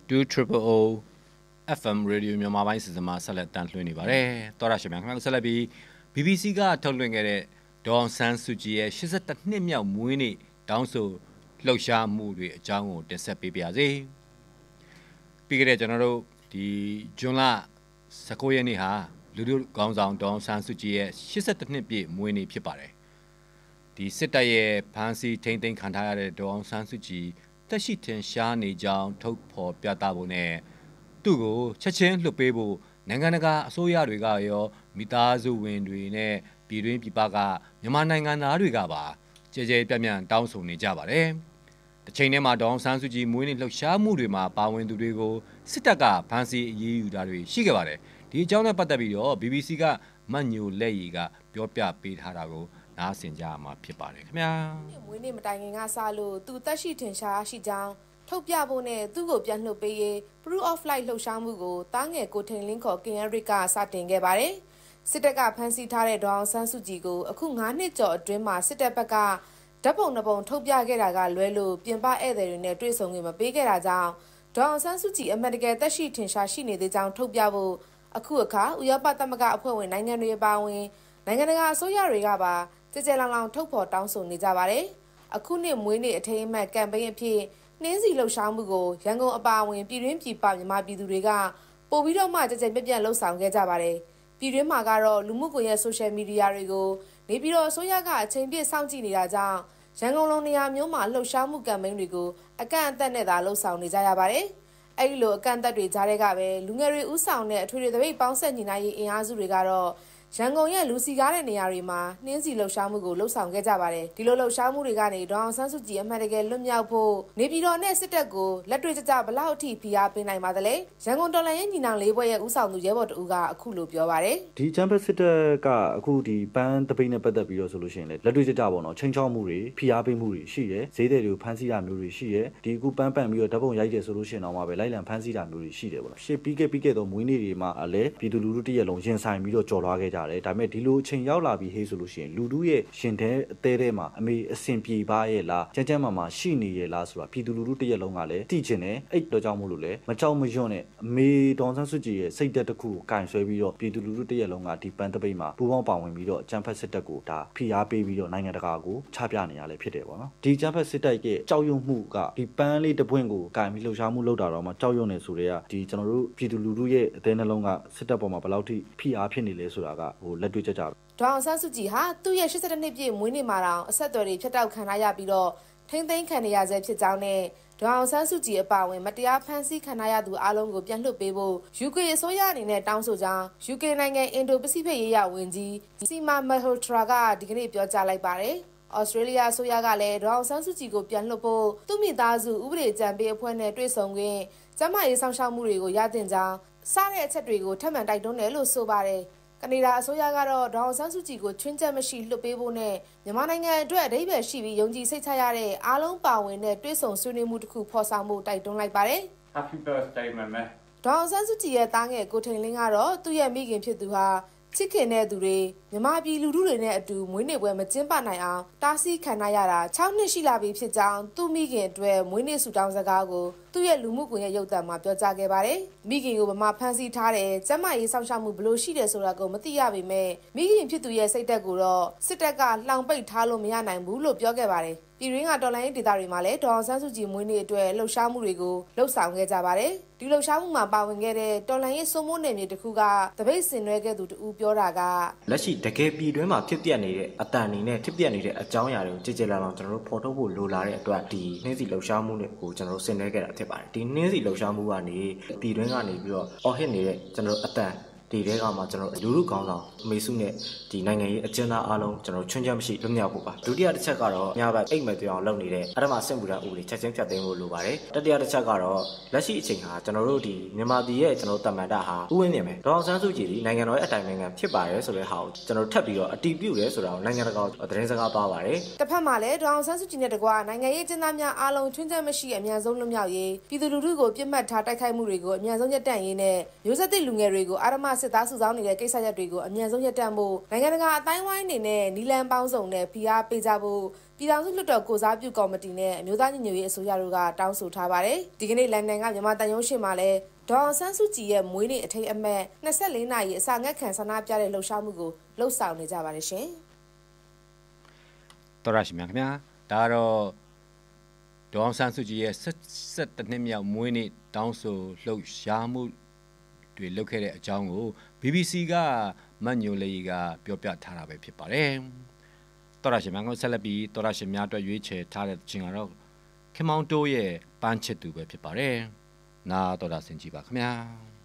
200 FM Radio မြန်မာပိုင်းစီစဉ်မှာဆက်လက်တန်လှည့်နေပါတယ်။တော်ရရှိမြန်ခင်ဗျာဆက်လက်ပြီး BBC ကထုတ်လွှင့်ခဲ့တဲ့ဒေါ်အောင်ဆန်းစုကြည်ရဲ့82နှစ်မြောက်မွေးနေ့တောင်းဆိုလှုပ်ရှားမှုတွေအကြောင်းကိုတင်ဆက်ပေးပါရစေ။ပြီးခဲ့တဲ့ကျွန်တော်တို့ဒီဇွန်လ19ရက်နေ့ဟာလူထုခေါင်းဆောင်ဒေါ်အောင်ဆန်းစုကြည်ရဲ့82နှစ်ပြည့်မွေးနေ့ဖြစ်ပါတယ်။ဒီစစ်တပ်ရဲ့ဖမ်းဆီးထိန်းသိမ်းခံထားရတဲ့ဒေါ်အောင်ဆန်းစုကြည်တက်ရှိထင်ရှားနေကြောင်းထုတ်ဖော်ပြသဖို့နဲ့သူ့ကိုချက်ချင်းလွှတ်ပေးဖို့နိုင်ငံတကာအစိုးရတွေကရောမိသားစုဝင်တွေနဲ့ပြည်တွင်းပြည်ပကမြန်မာနိုင်ငံသားတွေကပါကြဲကြဲပြန့်ပြန့်တောင်းဆိုနေကြပါတယ်။တစ်ချိန်တည်းမှာဒေါ်အောင်ဆန်းစုကြည်မွေးနေ့လှုပ်ရှားမှုတွေမှာပါဝင်သူတွေကိုစစ်တပ်ကဖမ်းဆီးအရေးယူတာတွေရှိခဲ့ပါတယ်။ဒီအကြောင်းနဲ့ပတ်သက်ပြီးတော့ BBC ကမတ်ညိုလက်ရီကပြောပြပေးထားတာကိုနားဆင်ကြရမှာဖြစ်ပါတယ်ခင်ဗျာ။မွေးနေ့မတိုင်ခင်ကစလို့သူတက်ရှိထင်ရှားရှိကြောင်းထုတ်ပြဖို့နဲ့သူ့ကိုပြန်လှုပ်ပေးရေး Proof of Life လှုပ်ရှားမှုကိုတားငယ်ကိုထိန်လင်းခေါ် KNRIC ကစတင်ခဲ့ပါတယ်။စစ်တပ်ကဖမ်းဆီးထားတဲ့ဒေါ်အောင်ဆန်းစုကြည်ကိုအခု9နှစ်ကျော်အတွင်းမှာစစ်တပ်ဘက်ကဓာတ်ပုံနှပုံထုတ်ပြခဲ့တာကလွဲလို့ပြင်ပဧည့်သည်တွေနဲ့တွေ့ဆုံခွင့်မပေးခဲ့တာကြောင့်ဒေါ်အောင်ဆန်းစုကြည်အမှန်တကယ်တက်ရှိထင်ရှားရှိနေသေးကြောင်းထုတ်ပြဖို့အခုအခါဥရောပသမဂ္ဂအဖွဲ့ဝင်နိုင်ငံတွေပါဝင်နိုင်ငံတကာအစိုးရတွေကပါကြဲကြဲလောင်လောင်ထုတ်ဖော်တောင်းဆိုနေကြပါတယ်။အခုနှစ်မွေးနေ့အထိမ်းအမှတ်ကမ်ပိန်းအဖြစ်နှင်းစီလှုပ်ရှားမှုကိုရန်ကုန်အပါအဝင်ပြည်တွင်းပြည်ပမြန်မာပြည်သူတွေကပို့ပြီးတော့မှကြဲကြဲပြန့်ပြန့်လှုပ်ဆောင်ခဲ့ကြပါတယ်။ပြည်တွင်းမှာကတော့လူမှုကွန်ရက်ဆိုရှယ်မီဒီယာတွေကိုနေပြည်တော်အစိုးရကအချိန်ပြည့်စောင့်ကြည့်နေတာကြောင့်ရန်ကုန်လုံးနေရာမျိုးမှာလှုပ်ရှားမှုကမ်ပိန်းတွေကိုအကန့်အသတ်နဲ့သာလှုပ်ဆောင်နေကြရပါတယ်။အဲဒီလိုအကန့်အသတ်တွေကြားထဲကပဲလူငယ်တွေဥဆောင်တဲ့အထွေထွေသပိတ်ပေါင်းဆက်ညီနိုင်ရေးအင်အားစုတွေကတော့ရန်ကုန်ရဲ့လူစီကားတဲ့နေရာတွေမှာနှင်းစီလှုပ်ရှားမှုကိုလှုပ်ဆောင်ခဲ့ကြပါတယ်။ဒီလိုလှုပ်ရှားမှုတွေကနေဒေါ်အောင်ဆန်းစုကြည်အမှန်တကယ်လွတ်မြောက်ဖို့နေပြည်တော်နဲ့စစ်တပ်ကိုလက်တွေ့ကျကျဘလောက်အထိဖိအားပေးနိုင်ပါသလဲ။ရန်ကုန်တော်လှန်ရေးညီနောင်လေးဘွဲ့ရဲ့ဦးဆောင်သူရဲဘော်တူကအခုလိုပြောပါတယ်။ဒီချမ်ပစစ်တပ်ကအခုဒီပန်းတပိတ်နဲ့ပတ်သက်ပြီးတော့ဆိုလို့ရှိရင်လေလက်တွေ့ကျကျပေါ့နော်ချိန်ချောက်မှုတွေဖိအားပေးမှုတွေရှိရဲဈေးသည်တွေကိုဖမ်းဆီးတာမျိုးတွေရှိရဲဒီအခုပန်းပန့်ပြီးတော့ဓာတ်ပုံရိုက်တယ်ဆိုလို့ရှိရင်တော့မှပဲလိုက်လံဖမ်းဆီးတာမျိုးတွေရှိတယ်ပေါ့နော်။ရှေ့ပြီးခဲ့တော့မွေးနေ့တွေမှာလည်းပြည်သူလူထုတရက်လုံးရင်ဆိုင်ပြီးတော့ကြော်လွှားခဲ့ကြတယ်။ဒါပေမဲ့ဒီလိုအချိန်ရောက်လာပြီဟေးဆိုလို့ရှိရင်လူထုရဲ့ရှင်တဲ့အသေးထဲမှာအမေအစင်ပြေပါရဲ့လားကြမ်းကြမ်းမာရှိနေရဲ့လားဆိုတာပြည်သူလူထုတရက်လုံးကလည်းသိချင်တယ်အဲ့တော့ကြောင့်မို့လို့လဲမကြောက်မရွံ့နဲ့အမေဒေါ်ဆန်းစုကြည်ရဲ့စိတ်သက်တစ်ခုကိုကင်ဆွဲပြီးတော့ပြည်သူလူထုတရက်လုံးကဒီပန်းတပိတ်မှာပူးပေါင်းပါဝင်ပြီးတော့ကျန်းဖက်စစ်တပ်ကိုဒါဖိအားပေးပြီးတော့နိုင်ငံတကာကိုချပြနေရလဲဖြစ်တယ်ပေါ့နော်ဒီကျန်းဖက်စစ်တပ်ရဲ့ကြောက်ရွံ့မှုကဒီပန်းလေးတစ်ပွင့်ကိုကင်ပြီးလှုပ်ရှားမှုလုပ်တာတော့မှကြောက်ရွံ့နေဆိုတဲ့ကဒီကျွန်တော်တို့ပြည်သူလူထုရဲ့အသေးနှလုံးကစစ်တပ်ပေါ်မှာဘယ်လောက်ထိဖိအားဖြစ်နေလဲဆိုတာကဟိုလက်တွေ့ကြကြဒေါ်အောင်ဆန်းစုကြည်ဟာသူ့ရဲ့82နှစ်ပြည့်မွေးနေ့မှာတောင်အဆက်အသွယ်တွေဖြတ်တောက်ခံရပြီးတော့ထိမ့်သိမ်းခံရဆဲဖြစ်ကြောင်းနဲ့ဒေါ်အောင်ဆန်းစုကြည်အပါအဝင်မတရားဖမ်းဆီးခံရသူအလုံးကိုပြန်လွှတ်ပေးဖို့ UK အစိုးရအနေနဲ့တောင်းဆိုကြောင်း UK နိုင်ငံအင်ဒိုပစိဖိတ်ရေးရာဝန်ကြီးစီမာမဟိုထရာကဒီကနေ့ပြောကြားလိုက်ပါတယ်။ဩစတြေးလျအစိုးရကလည်းဒေါ်အောင်ဆန်းစုကြည်ကိုပြန်လွှတ်ဖို့သူ့မိသားစုဥပဒေကြံပေးအဖွဲ့နဲ့တွေ့ဆုံခွင့်ကျန်းမာရေးဆောင်ရှောက်မှုတွေကိုရတင်ကြောင်းစတဲ့အချက်တွေကိုထပ်မံတိုက်တွန်းတယ်လို့ဆိုပါတယ်။ကနေဒါအစိုးရကတော့ဒေါ်အောင်ဆန်းစုကြည်ကိုချွင်းချက်မရှိလွှတ်ပေးဖို့နဲ့မြန်မာနိုင်ငံအတွက်အဓိပ္ပာယ်ရှိပြီးယုံကြည်စိတ်ချရတဲ့အားလုံးပါဝင်တဲ့တွဲဆုံဆွေးနွေးမှုတစ်ခုဖော်ဆောင်ဖို့တိုက်တွန်းလိုက်ပါတယ်။ Happy birthday မမေဒေါ်အောင်ဆန်းစုကြည်ရဲ့တားငယ်ကိုထိန်လင်းကတော့သူ့ရဲ့မိခင်ဖြစ်သူဟာချစ်ခင်တဲ့သူတွေမြမပြည်လူထုတွေနဲ့အတူမွေးနေ့ပွဲမကျင်းပနိုင်အောင်တားဆီးခံရတာ6နှစ်ရှိလာပြီဖြစ်ကြောင်းသူ့မိခင်အတွက်မွေးနေ့ဆုတောင်းစကားကိုသူ့ရဲ့လူမှုကွန်ရက်ရုပ်သံမှာပြောကြားခဲ့ပါတယ်။မိခင်ကိုဗမာဖမ်းဆီးထားတယ်။ကျမရေးဆောင်ရှောက်မှုဘလို့ရှိတယ်ဆိုတာကိုမသိရပေမဲ့မိခင်ဖြစ်သူရဲ့စိတ်သက်ကိုတော့စစ်တပ်ကလှောင်ပိတ်ထားလို့မရနိုင်ဘူးလို့ပြောခဲ့ပါတယ်။ပြည်ရင်းကတော်လိုင်းဒေသတွေမှာလည်းဒေါ်အောင်ဆန်းစုကြည်မွေးနေ့အတွက်လှုပ်ရှားမှုတွေကိုလှုပ်ဆောင်ခဲ့ကြပါတယ်။ဒီလှုပ်ရှားမှုမှာပါဝင်ခဲ့တဲ့တော်လိုင်းရဲ့စိုးမိုးနယ်မြေတစ်ခုကတပိတ်ဆင်နွှဲခဲ့သူတူပြောတာကလက်ရှိတကယ်ပြည်တွင်းမှာဖြစ်ပျက်နေတဲ့အတန်အနေနဲ့ဖြစ်ပျက်နေတဲ့အကြောင်းအရာတွေကိုကြည်ကြည်လောင်လောင်ကျွန်တော်တို့ဖော်ထုတ်ဖို့လိုလာတဲ့အတွက်ဒီနှင်းစီလှုပ်ရှားမှုတွေကိုကျွန်တော်တို့ဆင်နွှဲခဲ့တာဖြစ်ပါတယ်ဒီနှင်းစီလှုပ်ရှားမှုကနေပြည်တွင်းကနေပြီးတော့အော်ဟစ်နေတဲ့ကျွန်တော်တို့အတန်ဒီတဲကမှကျွန်တော်လူလူကောင်းဆောင်အမေစုနဲ့ဒီနိုင်ငံရေးအကျဉ်းသားအားလုံးကျွန်တော်ချွင်းချက်မရှိလွတ်မြောက်ဖို့ပါဒုတိယတစ်ချက်ကတော့ညဘက်အိတ်မဲ့ပြောင်းလုပ်နေတဲ့အထမစစ်မှုထမ်းဥပဒေချက်ချင်းဖြတ်သိမ်းဖို့လိုပါတယ်တတိယတစ်ချက်ကတော့လက်ရှိအချိန်ဟာကျွန်တော်တို့ဒီမြန်မာပြည်ရဲ့ကျွန်တော်တမန်တာဟာဥဝင်းနေမယ်ဒေါအောင်ဆန်းစုကြည်ဒီနိုင်ငံတော်ရဲ့အတိုင်ပင်ခံဖြစ်ပါတယ်ဆိုတဲ့ဟာကိုကျွန်တော်ထပ်ပြီးတော့အတီးပြုတ်တယ်ဆိုတာကိုနိုင်ငံတကာသတင်းစကားပါပါတယ်တစ်ဖက်မှာလည်းဒေါအောင်ဆန်းစုကြည်နဲ့တကွာနိုင်ငံရေးအကျဉ်းသားများအားလုံးချွင်းချက်မရှိအများဆုံးလွတ်မြောက်ရေးပြည်သူလူထုကိုပြစ်မှတ်ထားတိုက်ခိုက်မှုတွေကိုအများဆုံးရပ်တန့်ရေးနဲ့မျိုးဆက်သစ်လူငယ်တွေကိုအာရမစစ်သားစုဆောင်းနေတဲ့ကိစ္စရပ်တွေကိုအမြန်ဆုံးရပ်တန့်ဖို့နိုင်ငံတကာအတိုင်းဝိုင်းအနေနဲ့နီလန်ပေါင်းစုံနဲ့ဖိအားပေးကြဖို့ပြည်ထောင်စုလွှတ်တော်ကိုစားပြုကော်မတီနဲ့အမျိုးသားညီညွတ်ရေးအစိုးရတို့ကတောင်းဆိုထားပါတယ်။ဒီကနေ့လန်ဒန်ကမြန်မာတန်ရုံးရှိမှာလဲဒေါ်ဆန်းစုကြည်ရဲ့မွေးနေ့အထိမ်းအမှတ်24နာရီအစာငတ်ခံဆန္ဒပြတဲ့လှုပ်ရှားမှုကိုလှုပ်ဆောင်နေကြပါတယ်ရှင်။တော်ရရှိမြခင်ဗျာဒါတော့ဒေါ်ဆန်းစုကြည်ရဲ့72နှစ်မြောက်မွေးနေ့တောင်းဆိုလှုပ်ရှားမှုတွေလုပ်ခဲ့တဲ့အကြောင်းကို BBC ကမတ်ညိုလေးကပြောပြထားတာပဲဖြစ်ပါတယ်။တော်ရရှိမြခင်ဆက်လက်ပြီးတော်ရရှိများအတွက်ရွေးချယ်ထားတဲ့ခြင်းကတော့ခင်မောင်တိုးရဲ့ပန်းချစ်သူပဲဖြစ်ပါတယ်။နာတော်တာဆင်ကြည့်ပါခင်ဗျာ။